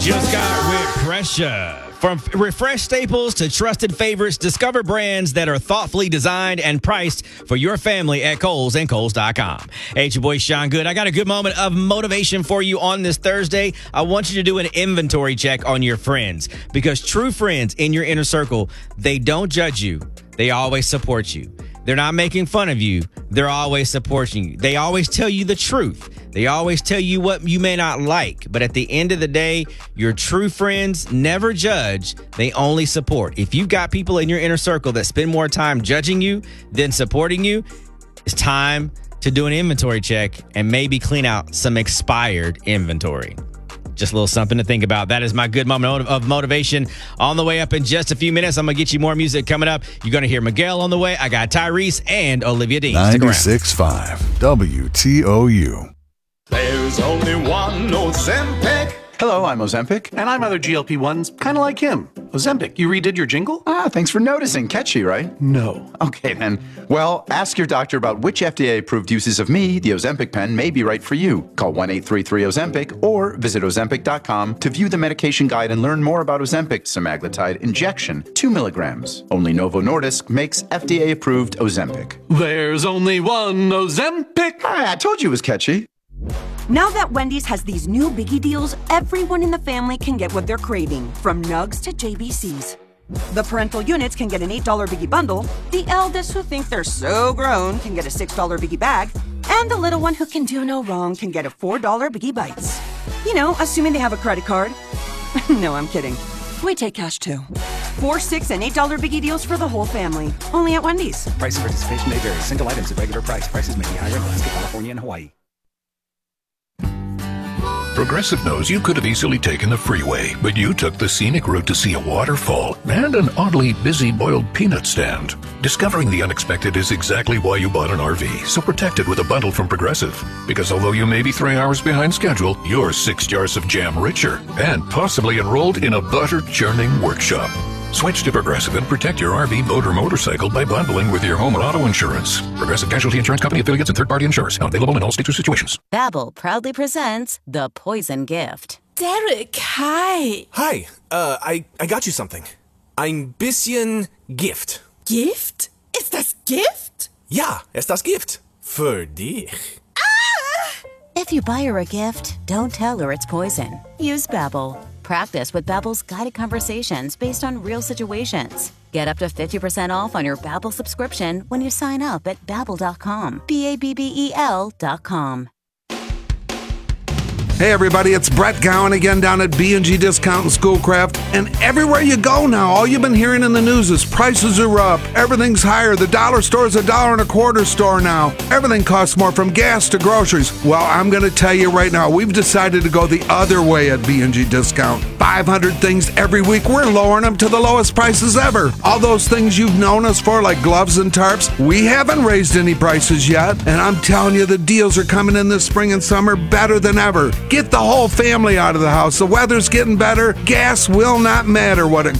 Just got with pressure. From refreshed staples to trusted favorites, discover brands that are thoughtfully designed and priced for your family at Kohl's and Kohl's.com. Hey, it's your boy Sean Good. I got a good moment of motivation for you on this Thursday. I want you to do an inventory check on your friends, because true friends in your inner circle, they don't judge you. They always support you. They're not making fun of you. They're always supporting you. They always tell you the truth. They always tell you what you may not like. But at the end of the day, your true friends never judge. They only support. If you've got people in your inner circle that spend more time judging you than supporting you, it's time to do an inventory check and maybe clean out some expired inventory. Just a little something to think about. That is my good moment of motivation. On the way up in just a few minutes, I'm going to get you more music coming up. You're going to hear Miguel on the way. I got Tyrese and Olivia Dean. 96.5 WTOU. There's only one Ozempic. Hello, I'm Ozempic. And I'm other GLP-1s, kind of like him. Ozempic, you redid your jingle? Thanks for noticing. Catchy, right? No. Okay, then. Well, ask your doctor about which FDA-approved uses of me, the Ozempic pen, may be right for you. Call 1-833-OZEMPIC or visit Ozempic.com to view the medication guide and learn more about Ozempic semaglutide injection, 2 milligrams. Only Novo Nordisk makes FDA-approved Ozempic. There's only one Ozempic. I told you it was catchy. Now that Wendy's has these new biggie deals, everyone in the family can get what they're craving, from nugs to JBCs. The parental units can get an $8 biggie bundle, the eldest who think they're so grown can get a $6 biggie bag, and the little one who can do no wrong can get a $4 biggie bites. You know, assuming they have a credit card. No, I'm kidding. We take cash too. 4, 6, and $8 biggie deals for the whole family. Only at Wendy's. Price and participation may vary. Single items at regular price. Prices may be higher in Alaska, California, and Hawaii. Progressive knows you could have easily taken the freeway, but you took the scenic route to see a waterfall and an oddly busy boiled peanut stand. Discovering the unexpected is exactly why you bought an RV, so protect it with a bundle from Progressive. Because although you may be 3 hours behind schedule, you're 6 jars of jam richer and possibly enrolled in a butter churning workshop. Switch to Progressive and protect your RV, boat, or motorcycle by bundling with your home and auto insurance. Progressive Casualty Insurance Company affiliates and third-party insurers. Not available in all states or situations. Babbel proudly presents The Poison Gift. Derek, hi. Hi, I got you something. Ein bisschen Gift. Gift? Ist das Gift? Ja, ist das Gift. Für dich. If you buy her a gift, don't tell her it's poison. Use Babbel. Practice with Babbel's guided conversations based on real situations. Get up to 50% off on your Babbel subscription when you sign up at Babbel.com. Babbel.com. Hey everybody, it's Brett Gowan again down at B&G Discount and Schoolcraft. And everywhere you go now, all you've been hearing in the news is prices are up, everything's higher, the dollar store is $1.25 store now. Everything costs more, from gas to groceries. Well, I'm going to tell you right now, we've decided to go the other way at B&G Discount. 500 things every week, we're lowering them to the lowest prices ever. All those things you've known us for, like gloves and tarps, we haven't raised any prices yet. And I'm telling you, the deals are coming in this spring and summer better than ever. Get the whole family out of the house. The weather's getting better. Gas will not matter what it